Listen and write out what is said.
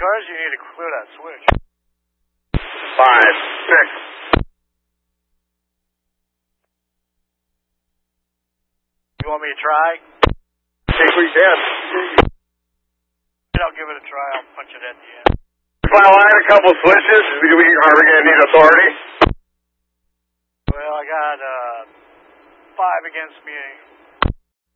cars, you need to clear that switch. 5, 6. You want me to try? If we can. I'll give it a try. I'll punch it at the end. Well, I had a couple switches. Are we going to need authority? Well, I got 5 against me.